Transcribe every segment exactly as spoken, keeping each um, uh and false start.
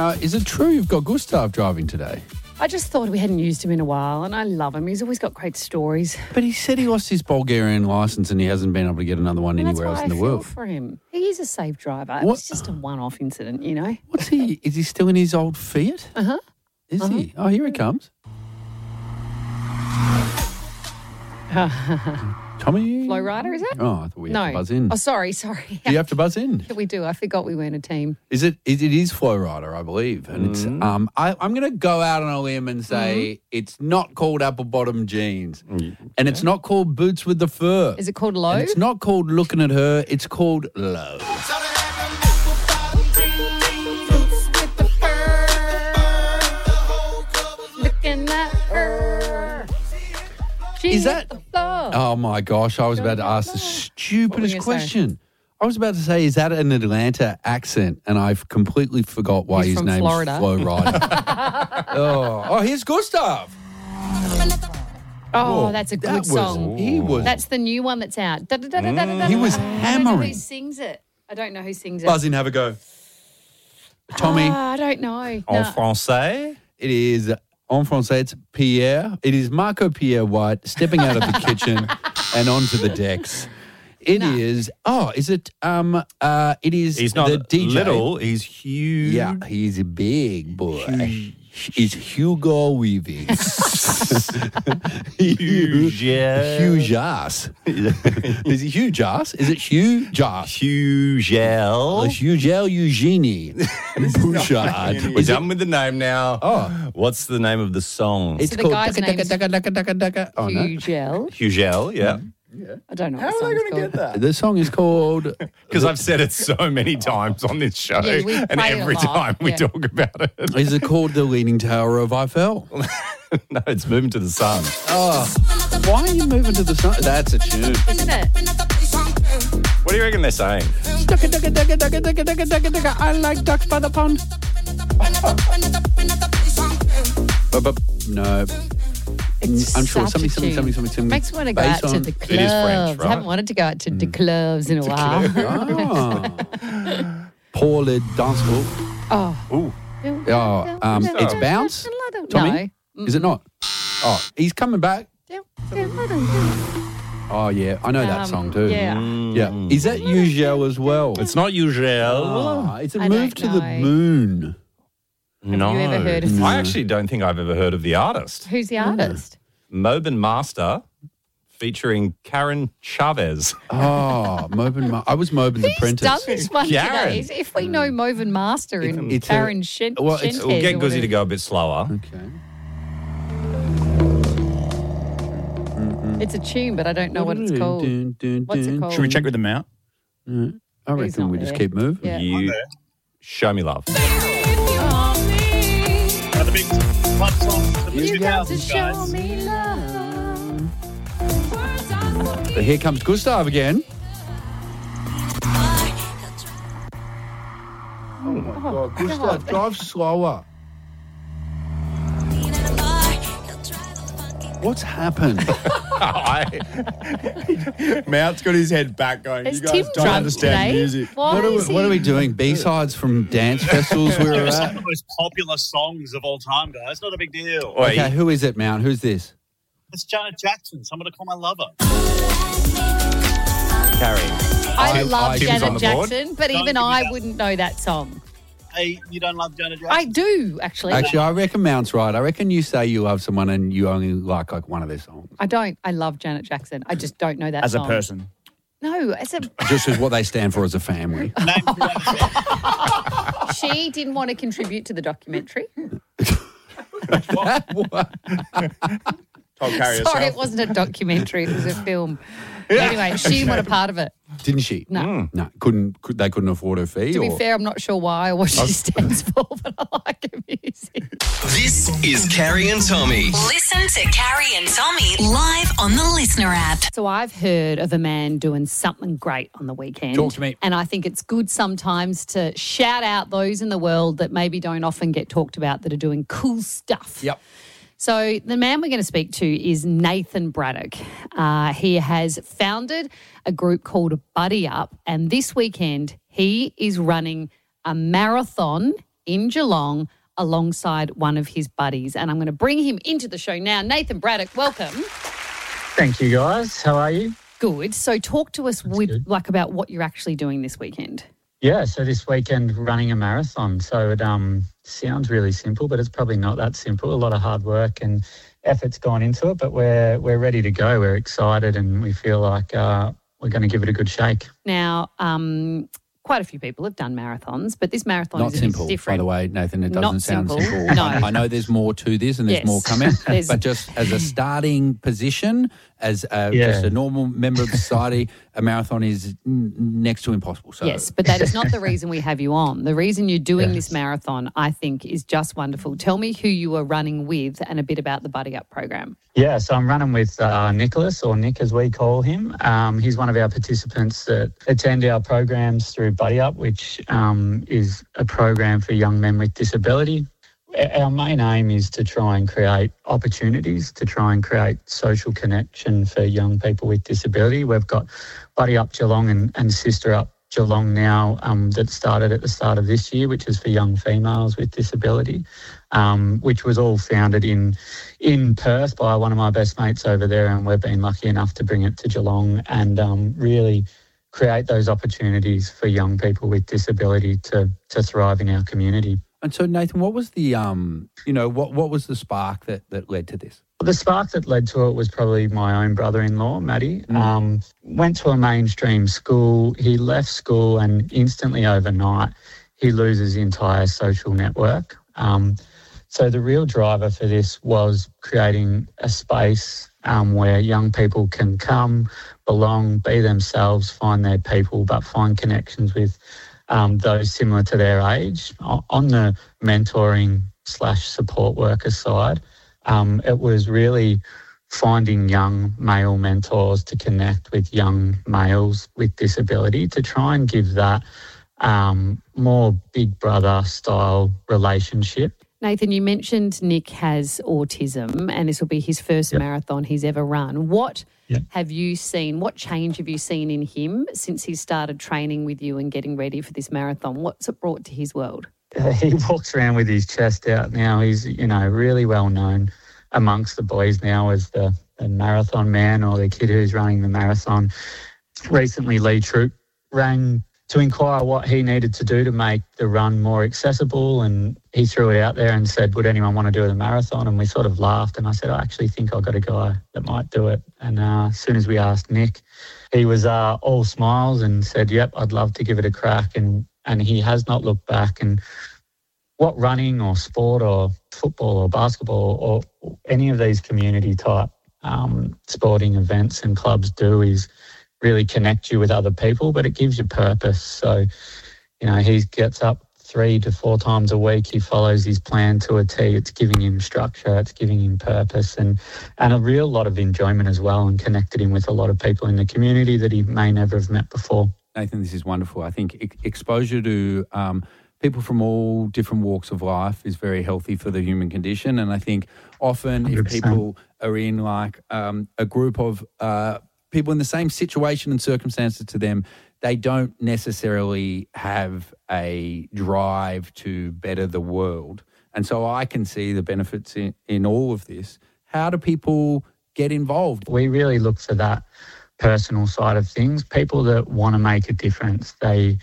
Now, is it true you've got Gustav driving today? I just thought we hadn't used him in a while, and I love him. He's always got great stories. But he said he lost his Bulgarian licence and he hasn't been able to get another one And anywhere that's else why in I the world. feel for him. He is a safe driver. What? It's just a one-off incident, you know. What's he? Is he still in his old Fiat? Uh-huh. Is uh-huh. he? Oh, here he comes. Tommy? Flow Rider, is it? Oh, I thought we had no. to buzz in. Oh, sorry, sorry. Do you have to buzz in? Yeah, we do. I forgot we weren't a team. Is it? It, it is Flow Rider, I believe, and it's. Um, I, I'm going to go out on a limb and say it's not called apple bottom jeans, and it's not called boots with the fur. Is it called Low? And it's not called looking at her. It's called Low. Looking at her. She's Is that? the floor. Oh my gosh! I was about to ask the stupidest gonna question. I was about to say, is that an Atlanta accent? And I've completely forgot why He's his from name's Florida. Flow Rider. oh, oh, here's Gustav. Oh, that's a good That was- song. He was. That's the new one that's out. Da, da, da, da, da, da, da. He was I don't know hammering. who sings it. I don't know who sings it. Buzz in, have a go. Tommy. Ah, I don't know. En No. français? It is, en français, it's Pierre. It is Marco Pierre White stepping out of the kitchen and onto the decks. It No. is, oh, is it, um, uh, it is He's not the D J. little, he's huge. Yeah, he's a big boy. He's Hugo Weaving. Huge. Huge ass. Is he huge ass? Is it huge ass? Huge. It's Hugel Eugenie Bouchard. We're Is it- done with the name now. Oh. What's the name of the song? It's So the called guy's Daka, name's Daka, Daka, Daka, Daka. Oh, no. Hugel. Hugel, yeah. I don't know. How what are they going going to get that? The song is called... Because I've said it so many times on this show, Yeah, we and play it a every lot, time we yeah. talk about it. Is it called The Leaning Tower of Eiffel? No, it's Moving to the Sun. Oh, why are you moving to the sun? That's a tune. Isn't it? What do you reckon they're saying? Ducka, ducka, ducka, ducka, ducka, ducka, ducka, ducka. I like ducks by the pond. But, but, no. It's I'm sure such something, a something, tune. something, something, something. Makes me want to go Based out to on- the clubs. It is French, I right? haven't wanted to go out to the clubs in a while. Ah. Pour le dancehall. Oh. Ooh. Oh, um, it's Bounce? Tommy? No. Is it not? Oh, he's coming back. Oh, yeah. I know that Um, song too. yeah. Yeah. Is that Ugel as well? It's not Hugel. Ah, it's a I move don't to the know. moon. No. you ever heard of- I actually don't think I've ever heard of the artist. Who's the artist? Mobin Master featuring Karen Chavez. Oh, Mobin. Ma- I was Mobin's Who's apprentice. done this one Karen. today? If we know Movin Master and It's a- Karen Shen- well, it's- Shentez We'll get or Guzzy whatever. to go a bit slower. Okay. It's a tune, but I don't know what it's called. Dun, dun, What's it dun. called? Should we check with them out? I He's reckon not we just there. keep moving. Yeah. You show me love. One of the big pop songs of the You got to two thousands, show guys. me love. But here comes Gustav again. Oh my God, Gustav, drive slower. What's happened? I, Mount's got his head back going. Is you guys Tim don't drunk understand today? music. Why What are, we, is he? what are we doing? B-sides from dance festivals we were It's some at? of the most popular songs of all time, guys. Not a big deal. Wait. Okay, who is it, Mount? Who's this? It's Janet Jackson. Someone to call my lover. Carrie. I I- love I- Tim's on Janet the board? Jackson, but Don't even give me I that. wouldn't know that song. Hey, you don't love Janet Jackson? I do, actually. Actually, I reckon Mount's right. I reckon you say you love someone and you only like like one of their songs. I don't. I love Janet Jackson. I just don't know that As a song. person. No, as a Just as what they stand for as a family. Name three other songs. she didn't want to contribute to the documentary. Told Carrie Sorry, herself. it wasn't a documentary. It was a film. Anyway, she didn't want a part of it. Didn't she? No. No, couldn't. Could, they couldn't afford her fee. To be or? fair, I'm not sure why or what she stands for, but I like her music. This is Carrie and Tommy. Listen to Carrie and Tommy live on the Listener app. So I've heard of a man doing something great on the weekend. Talk to me. And I think it's good sometimes to shout out those in the world that maybe don't often get talked about that are doing cool stuff. Yep. So the man we're going to speak to is Nathan Braddock. Uh, he has founded a group called Buddy Up, and this weekend he is running a marathon in Geelong alongside one of his buddies. And I'm going to bring him into the show now. Nathan Braddock, welcome. Thank you, guys. How are you? Good. So talk to us with, good. like about what you're actually doing this weekend. Yeah, so this weekend running a marathon. So it um, sounds really simple, but it's probably not that simple. A lot of hard work and effort's gone into it, but we're we're ready to go. We're excited and we feel like uh, we're going to give it a good shake. Now, um, quite a few people have done marathons, but this marathon Not is simple, different. by the way, Nathan. It doesn't Not sound simple. simple. No. I, I know there's more to this and there's Yes. more coming, There's- but just as a starting position, as a, Yeah. just a normal member of society, a marathon is n- next to impossible. So Yes, but that is not the reason we have you on. The reason you're doing Yes. this marathon, I think, is just wonderful. Tell me who you are running with and a bit about the Buddy Up program. Yeah, so I'm running with uh, Nicholas, or Nick as we call him. Um, he's one of our participants that attend our programs through Buddy Up, which um, is a program for young men with disability. Our main aim is to try and create opportunities, to try and create social connection for young people with disability. We've got Buddy Up Geelong and, and Sister Up Geelong now um, that started at the start of this year, which is for young females with disability, um, which was all founded in in Perth by one of my best mates over there, and we've been lucky enough to bring it to Geelong and um, really create those opportunities for young people with disability to to thrive in our community. And so, Nathan, what was the um, you know, what what was the spark that, that led to this? The spark that led to it was probably my own brother-in-law, Matty. Mm. Um, went to a mainstream school. He left school and instantly overnight he loses his entire social network. Um, so the real driver for this was creating a space um, where young people can come, belong, be themselves, find their people, but find connections with um, those similar to their age. On the mentoring slash support worker side, Um, it was really finding young male mentors to connect with young males with disability to try and give that um, more big brother style relationship. Nathan, you mentioned Nick has autism and this will be his first Yep. marathon he's ever run. What Yep. have you seen? What change have you seen in him since he started training with you and getting ready for this marathon? What's it brought to his world? Uh, he walks around with his chest out now. He's, you know, really well known amongst the boys now as the, the marathon man or the kid who's running the marathon. Recently, Lee Troop rang to inquire what he needed to do to make the run more accessible, and he threw it out there and said, would anyone want to do the marathon? And we sort of laughed, and I said, I actually think I've got a guy that might do it. And uh, as soon as we asked Nick, he was uh, all smiles and said, yep, I'd love to give it a crack. And, and he has not looked back. And what running or sport or football or basketball or any of these community type um, sporting events and clubs do is really connect you with other people, but it gives you purpose. So, you know, he gets up three to four times a week. He follows his plan to a T. It's giving him structure. It's giving him purpose and, and a real lot of enjoyment as well, and connected him with a lot of people in the community that he may never have met before. Nathan, this is wonderful. I think e- exposure to um, people from all different walks of life is very healthy for the human condition. And I think often one hundred percent. if people are in like um, a group of uh, people in the same situation and circumstances to them, they don't necessarily have a drive to better the world. And so I can see the benefits in, in all of this. How do people get involved? We really look for that personal side of things. People that want to make a difference, they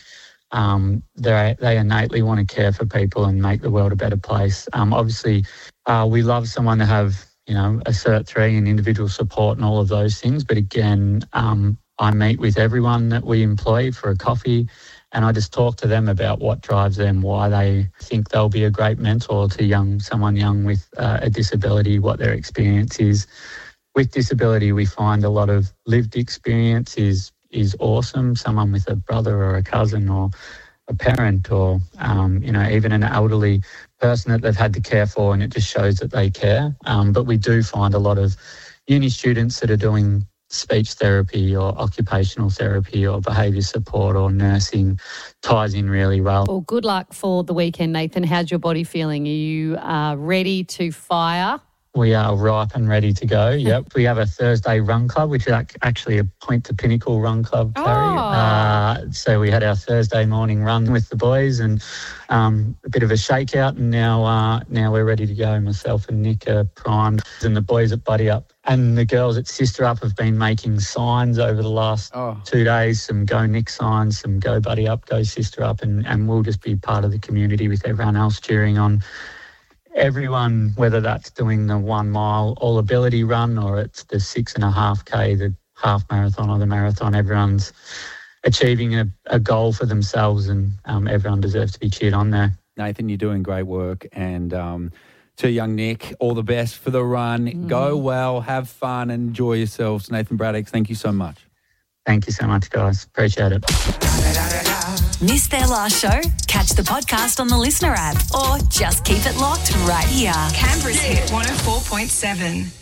um, they they innately want to care for people and make the world a better place. Um, obviously, uh, we love someone to have, you know, a Cert three and individual support and all of those things. But again, um, I meet with everyone that we employ for a coffee, and I just talk to them about what drives them, why they think they'll be a great mentor to young someone young with uh, a disability, what their experience is. With disability, we find a lot of lived experience is is awesome. Someone with a brother or a cousin or a parent or, um, you know, even an elderly person that they've had to care for, and it just shows that they care. Um, but we do find a lot of uni students that are doing speech therapy or occupational therapy or behaviour support or nursing ties in really well. Well, good luck for the weekend, Nathan. How's your body feeling? Are you uh, ready to fire We are ripe and ready to go. Yep. We have a Thursday run club, which is ac- actually a Point to Pinnacle run club, Carrie. Oh. Uh, so we had our Thursday morning run with the boys and um, a bit of a shakeout, and now uh, now we're ready to go. Myself and Nick are primed, and the boys at Buddy Up and the girls at Sister Up have been making signs over the last Oh. two days, some Go Nick signs, some Go Buddy Up, Go Sister Up, and, and we'll just be part of the community with everyone else cheering on everyone, whether that's doing the one mile all ability run or it's the six and a half K, the half marathon or the marathon. Everyone's achieving a, a goal for themselves, and um, everyone deserves to be cheered on there. Nathan, you're doing great work. And um, to young Nick, all the best for the run. Mm. Go well, have fun, and enjoy yourselves. Nathan Braddock, thank you so much. Thank you so much, guys. Appreciate it. Missed their last show? Catch the podcast on the Listener app or just keep it locked right here. Canberra's hit one oh four point seven.